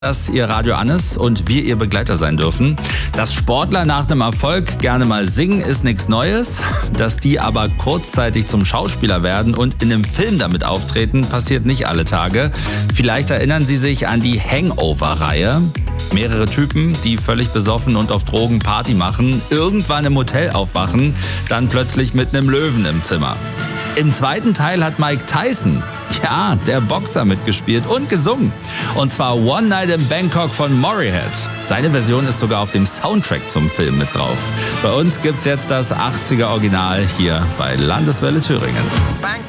Dass ihr Radio Annes und wir ihr Begleiter sein dürfen. Dass Sportler nach einem Erfolg gerne mal singen, ist nichts Neues. Dass die aber kurzzeitig zum Schauspieler werden und in einem Film damit auftreten, passiert nicht alle Tage. Vielleicht erinnern Sie sich an die Hangover-Reihe. Mehrere Typen, die völlig besoffen und auf Drogen Party machen, irgendwann im Hotel aufwachen, dann plötzlich mit einem Löwen im Zimmer. Im zweiten Teil hat Mike Tyson, ja, der Boxer, mitgespielt und gesungen. Und zwar One Night in Bangkok von Motorhead. Seine Version ist sogar auf dem Soundtrack zum Film mit drauf. Bei uns gibt's jetzt das 80er Original hier bei Landeswelle Thüringen. Bangkok.